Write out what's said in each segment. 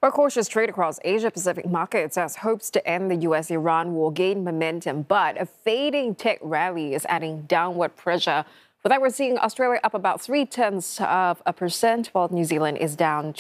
Well, cautious trade across Asia-Pacific markets as hopes to end the U.S.-Iran war gain momentum, but a fading tech rally is adding downward pressure. For that, we're seeing Australia up about 0.3%, while New Zealand is down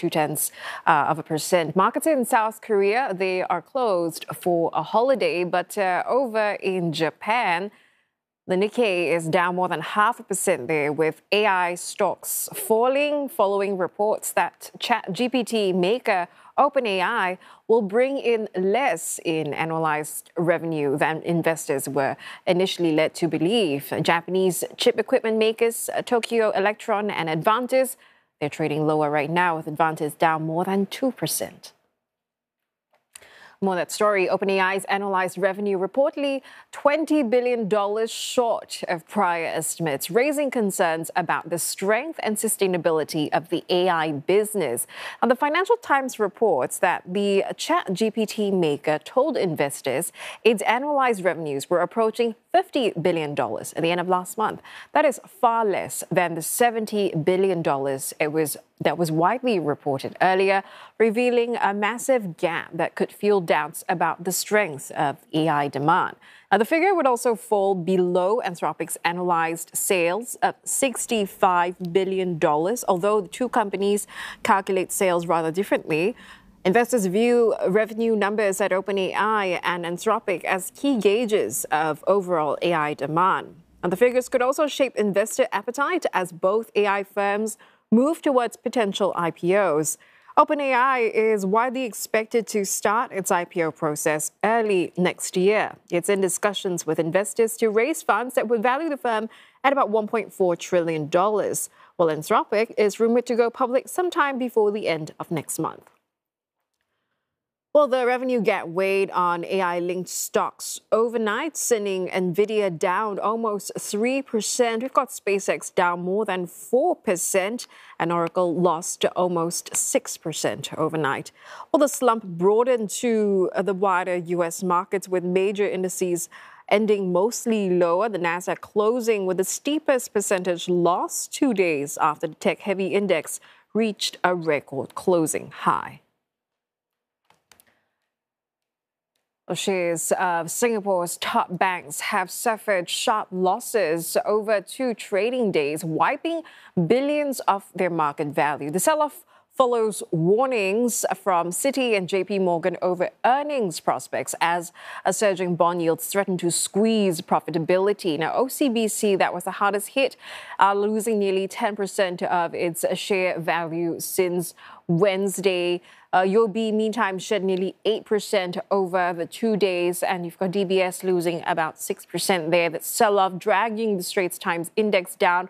0.2%. Markets in South Korea, they are closed for a holiday, but over in Japan, the Nikkei is down more than 0.5% there, with AI stocks falling following reports that ChatGPT maker OpenAI will bring in less in annualized revenue than investors were initially led to believe. Japanese chip equipment makers Tokyo Electron and Advantis, they're trading lower right now, with Advantis down more than 2%. More on that story, OpenAI's annualized revenue reportedly $20 billion short of prior estimates, raising concerns about the strength and sustainability of the AI business. And the Financial Times reports that the ChatGPT maker told investors its annualized revenues were approaching $50 billion at the end of last month. That is far less than the $70 billion that was widely reported earlier, revealing a massive gap that could fuel doubts about the strength of AI demand. Now, the figure would also fall below Anthropic's analyzed sales of $65 billion, although the two companies calculate sales rather differently. Investors view revenue numbers at OpenAI and Anthropic as key gauges of overall AI demand. And the figures could also shape investor appetite as both AI firms move towards potential IPOs. OpenAI is widely expected to start its IPO process early next year. It's in discussions with investors to raise funds that would value the firm at about $1.4 trillion, while Anthropic is rumored to go public sometime before the end of next month. Well, the revenue gap weighed on AI-linked stocks overnight, sending NVIDIA down almost 3%. We've got SpaceX down more than 4%, and Oracle lost almost 6% overnight. Well, the slump broadened to the wider U.S. markets, with major indices ending mostly lower. The Nasdaq closing with the steepest percentage loss 2 days after the tech-heavy index reached a record closing high. Shares of Singapore's top banks have suffered sharp losses over 2 trading days, wiping billions of their market value. The sell-off follows warnings from Citi and JP Morgan over earnings prospects as a surging bond yields threaten to squeeze profitability. Now, OCBC, that was the hardest hit, losing nearly 10% of its share value since Wednesday. UOB, meantime, shed nearly 8% over the 2 days, and you've got DBS losing about 6% there. That sell-off dragging the Straits Times Index down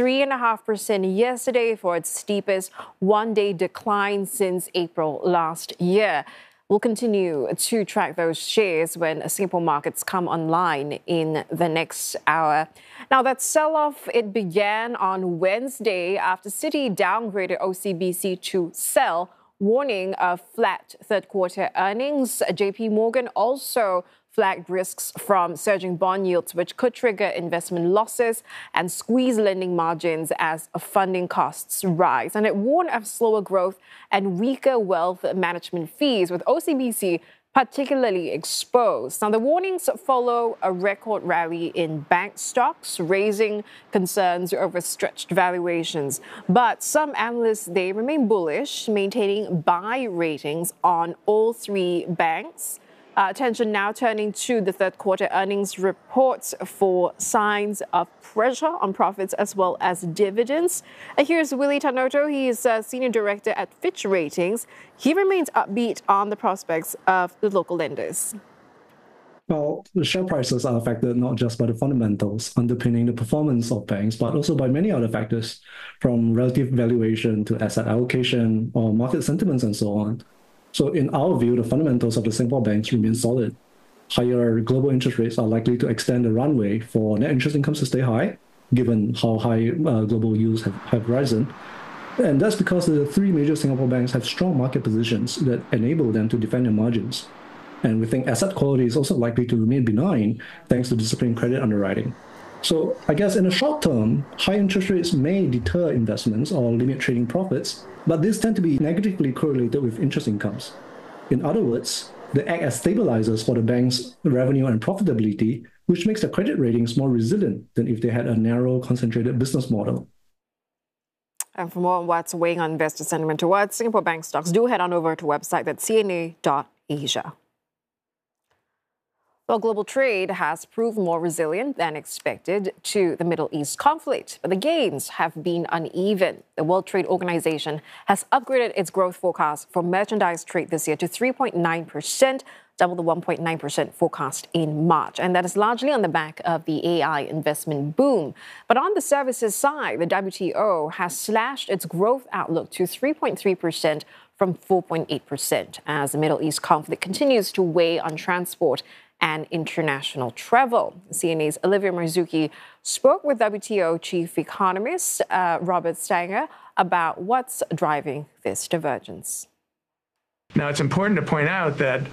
3.5% yesterday for its steepest one-day decline since April last year. We'll continue to track those shares when Singapore markets come online in the next hour. Now, that sell-off, it began on Wednesday after Citi downgraded OCBC to sell, warning of flat third-quarter earnings. JP Morgan also flagged risks from surging bond yields, which could trigger investment losses and squeeze lending margins as funding costs rise. And it warned of slower growth and weaker wealth management fees, with OCBC particularly exposed. Now, the warnings follow a record rally in bank stocks, raising concerns over stretched valuations. But some analysts, they remain bullish, maintaining buy ratings on all three banks. Attention now turning to the third quarter earnings reports for signs of pressure on profits as well as dividends. Here's Willie Tanoto. He is Senior Director at Fitch Ratings. He remains upbeat on the prospects of the local lenders. Well, the share prices are affected not just by the fundamentals underpinning the performance of banks, but also by many other factors, from relative valuation to asset allocation or market sentiments and so on. So in our view, the fundamentals of the Singapore banks remain solid. Higher global interest rates are likely to extend the runway for net interest incomes to stay high, given how high global yields have risen. And that's because the three major Singapore banks have strong market positions that enable them to defend their margins. And we think asset quality is also likely to remain benign thanks to disciplined credit underwriting. So I guess in the short term, high interest rates may deter investments or limit trading profits, but these tend to be negatively correlated with interest incomes. In other words, they act as stabilizers for the bank's revenue and profitability, which makes the credit ratings more resilient than if they had a narrow, concentrated business model. And for more on what's weighing on investor sentiment towards Singapore bank stocks, do head on over to website that's cna.asia. Well, global trade has proved more resilient than expected to the Middle East conflict, but the gains have been uneven. The World Trade Organization has upgraded its growth forecast for merchandise trade this year to 3.9%, double the 1.9% forecast in March. And that is largely on the back of the AI investment boom. But on the services side, the WTO has slashed its growth outlook to 3.3% from 4.8% as the Middle East conflict continues to weigh on transport and international travel. CNA's Olivia Marzuki spoke with WTO chief economist Robert Stanger about what's driving this divergence. Now, it's important to point out that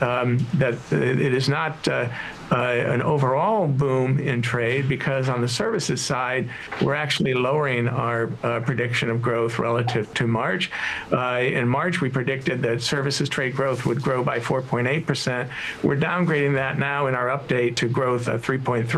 it is not an overall boom in trade, because on the services side, we're actually lowering our prediction of growth relative to March. In March, we predicted that services trade growth would grow by 4.8%. We're downgrading that now in our update to growth of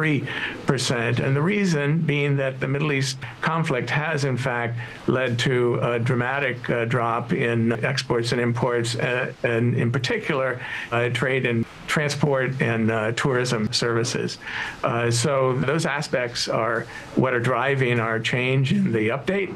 3.3%. And the reason being that the Middle East conflict has, in fact, led to a dramatic drop in exports and imports, and in particular, trade and transport and tourism services. So those aspects are what are driving our change in the update.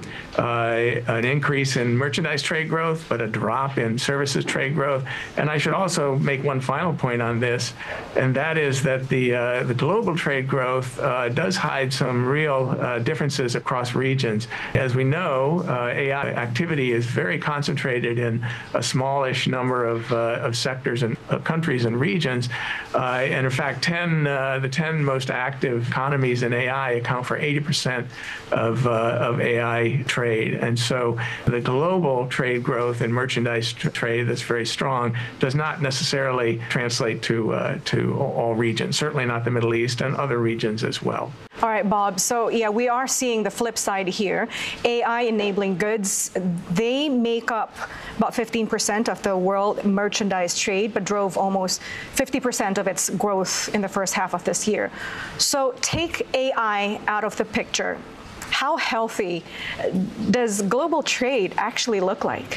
An increase in merchandise trade growth, but a drop in services trade growth. And I should also make one final point on this, and that is that the global trade growth does hide some real differences across regions. As we know, AI activity is very concentrated in a smallish number of sectors and countries and regions. And in fact, the 10 most active economies in AI account for 80% of AI trade. And so the global trade growth in merchandise trade that's very strong does not necessarily translate to all regions, certainly not the Middle East and other regions as well. All right, Bob. So, yeah, we are seeing the flip side here. AI enabling goods, they make up about 15% of the world merchandise trade, but drove almost 50% of its growth in the first half of this year. So take AI out of the picture. How healthy does global trade actually look like?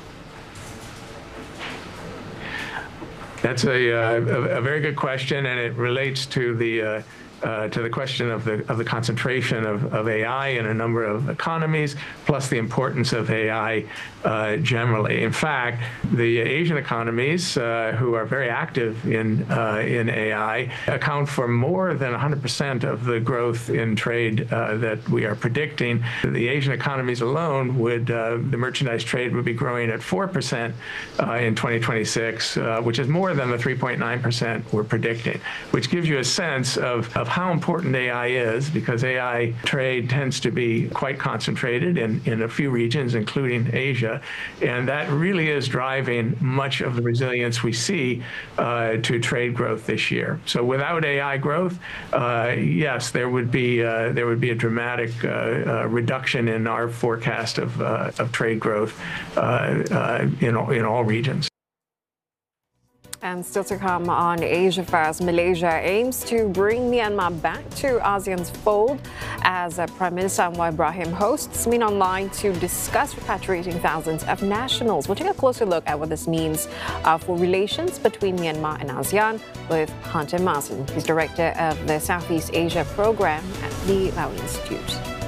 That's a very good question, and it relates to the question of the concentration of AI in a number of economies, plus the importance of AI generally. In fact, the Asian economies, who are very active in AI, account for more than 100% of the growth in trade that we are predicting. The Asian economies alone the merchandise trade would be growing at 4% in 2026, which is more than the 3.9% we're predicting, which gives you a sense of how important AI is, because AI trade tends to be quite concentrated in a few regions, including Asia. And that really is driving much of the resilience we see to trade growth this year. So without AI growth, yes, there would be a dramatic reduction in our forecast of trade growth in all regions. And still to come on Asia First, Malaysia aims to bring Myanmar back to ASEAN's fold as Prime Minister Anwar Ibrahim hosts Mean Online to discuss repatriating thousands of nationals. We'll take a closer look at what this means for relations between Myanmar and ASEAN with Hunter Marsden. He's director of the Southeast Asia program at the Lau Institute.